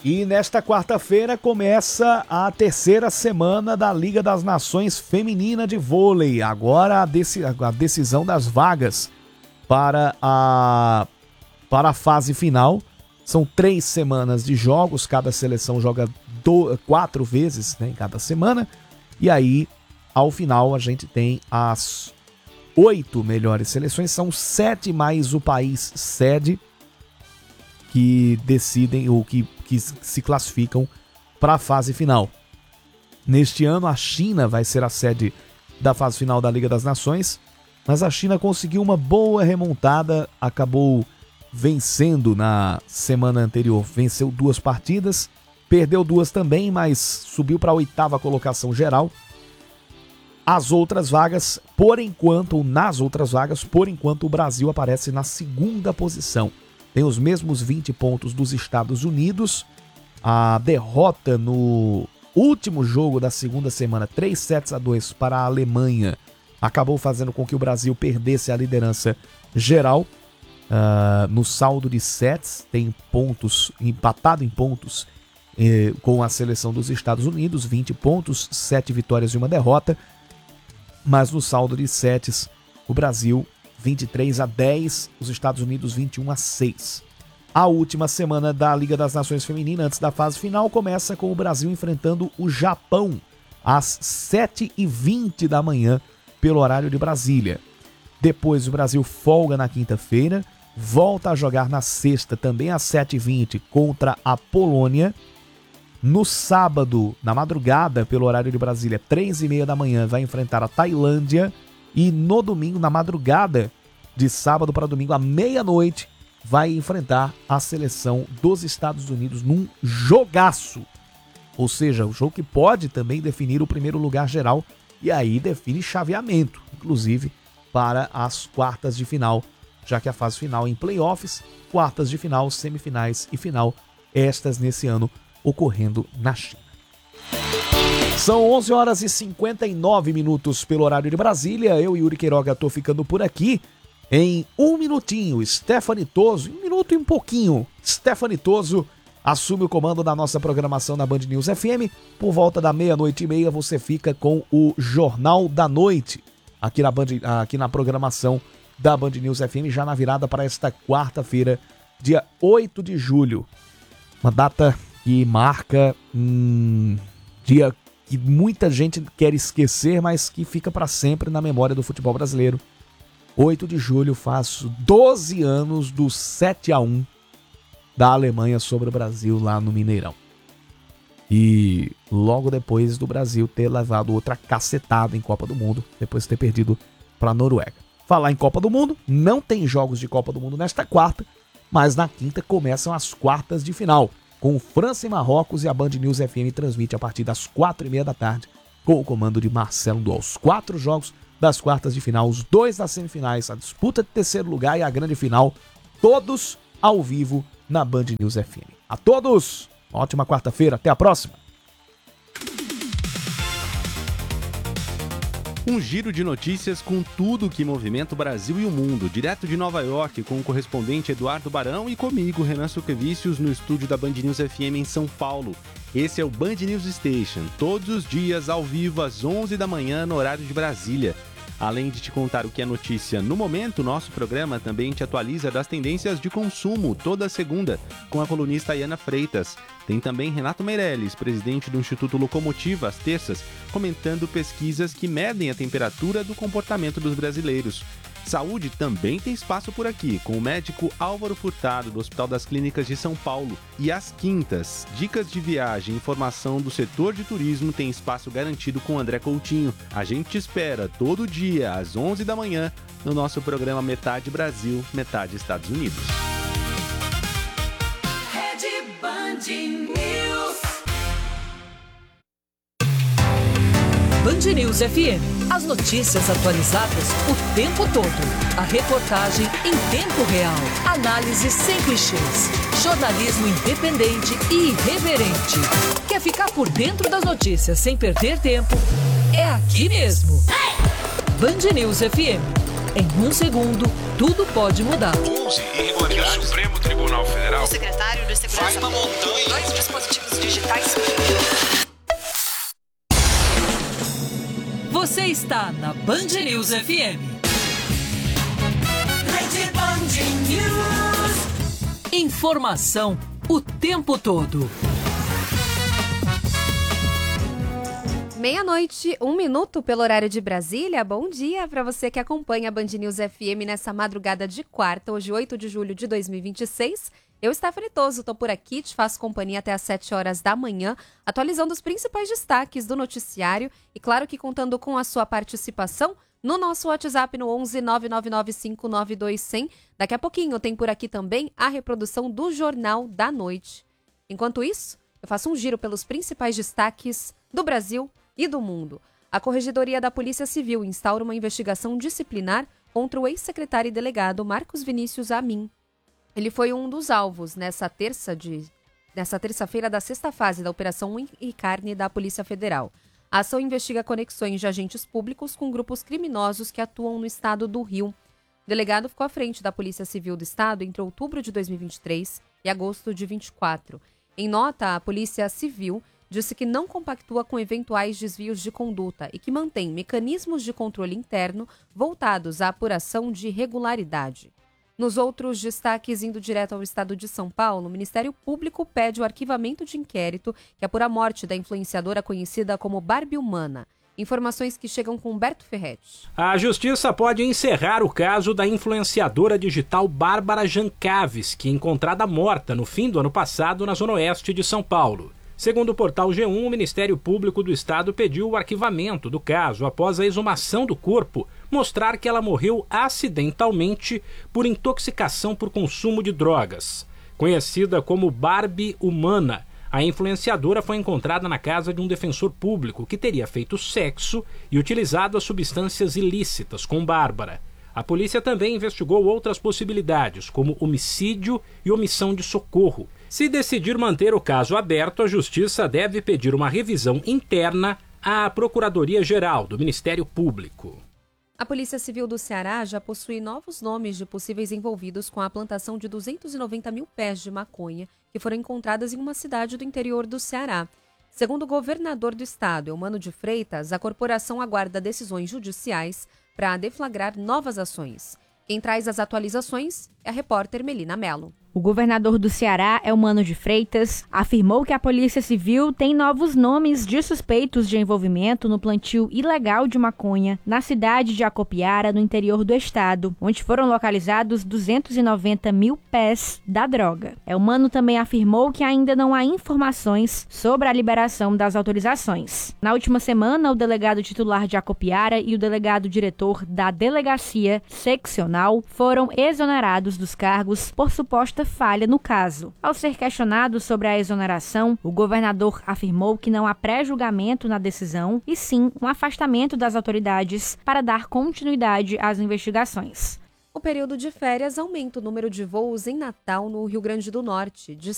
E nesta quarta-feira começa a terceira semana da Liga das Nações Feminina de Vôlei. Agora a decisão das vagas para a fase final. São 3 semanas de jogos, cada seleção joga 4 vezes, né, em cada semana. E aí, ao final, a gente tem as 8 melhores seleções. São 7 mais o país sede que decidem ou que se classificam para a fase final. Neste ano, a China vai ser a sede da fase final da Liga das Nações, mas a China conseguiu uma boa remontada, acabou vencendo na semana anterior, venceu 2 partidas, perdeu 2 também, mas subiu para a 8ª colocação geral. Nas outras vagas, por enquanto, o Brasil aparece na 2ª posição. Tem os mesmos 20 pontos dos Estados Unidos. A derrota no último jogo da segunda semana, 3-2 para a Alemanha, acabou fazendo com que o Brasil perdesse a liderança geral. No saldo de sets, tem pontos, empatado em pontos com a seleção dos Estados Unidos, 20 pontos, 7 vitórias e 1 derrota. Mas no saldo de sets, o Brasil 23-10, os Estados Unidos 21-6. A última semana da Liga das Nações Feminina, antes da fase final, começa com o Brasil enfrentando o Japão às 7h20 da manhã, pelo horário de Brasília. Depois o Brasil folga na quinta-feira, volta a jogar na sexta, também às 7h20, contra a Polônia. No sábado, na madrugada, pelo horário de Brasília, 3h30 da manhã, vai enfrentar a Tailândia. E no domingo, na madrugada, de sábado para domingo, à meia-noite, vai enfrentar a seleção dos Estados Unidos num jogaço. Ou seja, o jogo que pode também definir o primeiro lugar geral e aí define chaveamento, inclusive para as quartas de final, já que a fase final é em playoffs, quartas de final, semifinais e final, estas nesse ano ocorrendo na China. São 11h59 pelo horário de Brasília. Eu, Yuri Queiroga, tô ficando por aqui. Em 1 minutinho, Stephanie Toso, 1 minuto e um pouquinho, Stephanie Toso assume o comando da nossa programação na Band News FM. Por volta da 00:30, você fica com o Jornal da Noite, aqui na programação da Band News FM, já na virada para esta quarta-feira, dia 8 de julho. Uma data que marca um dia que muita gente quer esquecer, mas que fica para sempre na memória do futebol brasileiro. 8 de julho faz 12 anos do 7-1 da Alemanha sobre o Brasil lá no Mineirão. E logo depois do Brasil ter levado outra cacetada em Copa do Mundo, depois de ter perdido para a Noruega. Falar em Copa do Mundo, não tem jogos de Copa do Mundo nesta quarta, mas na quinta começam as quartas de final, com França e Marrocos, e a Band News FM transmite a partir das 4h30 da tarde, com o comando de Marcelo Dual. Os 4 jogos das quartas de final, os 2 das semifinais, a disputa de terceiro lugar e a grande final, todos ao vivo na Band News FM. A todos, uma ótima quarta-feira, até a próxima! Um giro de notícias com tudo que movimenta o Brasil e o mundo, direto de Nova York, com o correspondente Eduardo Barão e comigo, Renan Suquevicius, no estúdio da Band News FM em São Paulo. Esse é o Band News Station, todos os dias ao vivo às 11 da manhã no horário de Brasília. Além de te contar o que é notícia no momento, nosso programa também te atualiza das tendências de consumo toda segunda, com a colunista Iana Freitas. Tem também Renato Meirelles, presidente do Instituto Locomotiva, às terças, comentando pesquisas que medem a temperatura do comportamento dos brasileiros. Saúde também tem espaço por aqui, com o médico Álvaro Furtado, do Hospital das Clínicas de São Paulo. E às quintas, dicas de viagem e informação do setor de turismo tem espaço garantido com André Coutinho. A gente te espera todo dia, às 11 da manhã, no nosso programa Metade Brasil, Metade Estados Unidos. Rede Band News. Band News FM. As notícias atualizadas o tempo todo. A reportagem em tempo real. Análise sem clichês. Jornalismo independente e irreverente. Quer ficar por dentro das notícias sem perder tempo? É aqui mesmo. Band News FM. Em 1 segundo, tudo pode mudar. 11 irregularidades. O Supremo Tribunal Federal. O secretário de Segurança. Faz uma montanha. 2 dispositivos. digitais. Você está na Band News FM. Rede Band News. Informação o tempo todo. 12:00, 1 minuto pelo horário de Brasília. Bom dia para você que acompanha a Band News FM nessa madrugada de quarta, hoje 8 de julho de 2026. Eu, Stephanie Toso, tô por aqui, te faço companhia até às 7 horas da manhã, atualizando os principais destaques do noticiário e, claro que contando com a sua participação no nosso WhatsApp no 11 999 592 100. Daqui a pouquinho tem por aqui também a reprodução do Jornal da Noite. Enquanto isso, eu faço um giro pelos principais destaques do Brasil e do mundo. A Corregedoria da Polícia Civil instaura uma investigação disciplinar contra o ex-secretário e delegado Marcos Vinícius Amin. Ele foi um dos alvos nessa terça-feira da sexta fase da Operação Unha e Carne da Polícia Federal. A ação investiga conexões de agentes públicos com grupos criminosos que atuam no estado do Rio. O delegado ficou à frente da Polícia Civil do Estado entre outubro de 2023 e agosto de 2024. Em nota, a Polícia Civil disse que não compactua com eventuais desvios de conduta e que mantém mecanismos de controle interno voltados à apuração de irregularidade. Nos outros destaques, indo direto ao estado de São Paulo, o Ministério Público pede o arquivamento de inquérito que apura a morte da influenciadora conhecida como Barbie Humana. Informações que chegam com Humberto Ferretti. A Justiça pode encerrar o caso da influenciadora digital Bárbara Jancaves, encontrada morta no fim do ano passado na zona oeste de São Paulo. Segundo o portal G1, o Ministério Público do Estado pediu o arquivamento do caso após a exumação do corpo mostrar que ela morreu acidentalmente por intoxicação por consumo de drogas. Conhecida como Barbie Humana, a influenciadora foi encontrada na casa de um defensor público que teria feito sexo e utilizado as substâncias ilícitas com Bárbara. A polícia também investigou outras possibilidades, como homicídio e omissão de socorro. Se decidir manter o caso aberto, a Justiça deve pedir uma revisão interna à Procuradoria-Geral do Ministério Público. A Polícia Civil do Ceará já possui novos nomes de possíveis envolvidos com a plantação de 290 mil pés de maconha que foram encontradas em uma cidade do interior do Ceará. Segundo o governador do estado, Eumano de Freitas, a corporação aguarda decisões judiciais para deflagrar novas ações. Quem traz as atualizações é a repórter Melina Mello. O governador do Ceará, Eumano de Freitas, afirmou que a Polícia Civil tem novos nomes de suspeitos de envolvimento no plantio ilegal de maconha na cidade de Acopiara, no interior do estado, onde foram localizados 290 mil pés da droga. Eumano também afirmou que ainda não há informações sobre a liberação das autorizações. Na última semana, o delegado titular de Acopiara e o delegado diretor da delegacia seccional foram exonerados dos cargos por suposta falha no caso. Ao ser questionado sobre a exoneração, o governador afirmou que não há pré-julgamento na decisão e sim um afastamento das autoridades para dar continuidade às investigações. O período de férias aumenta o número de voos em Natal, no Rio Grande do Norte, de